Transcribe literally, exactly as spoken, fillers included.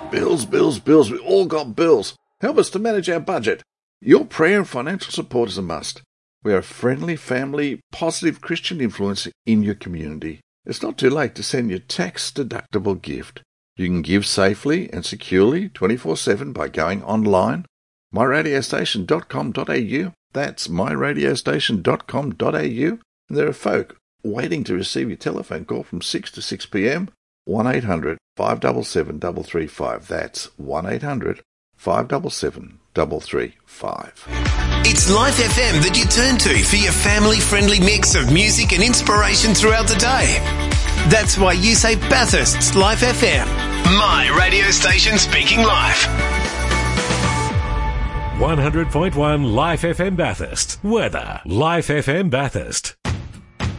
Bills, bills, bills. We all got bills. Help us to manage our budget. Your prayer and financial support is a must. We are a friendly, family, positive Christian influence in your community. It's not too late to send your tax-deductible gift. You can give safely and securely twenty-four seven by going online, my radio station dot com dot a u. That's my radio station dot com dot a u. And there are folk waiting to receive your telephone call from six to six p.m. one eight hundred five seven seven three three five. That's one eight hundred five seven seven three three five. It's Life F M that you turn to for your family-friendly mix of music and inspiration throughout the day. That's why you say Bathurst's Life F M. My radio station speaking life. one hundred point one Life F M Bathurst. Weather. Life F M Bathurst.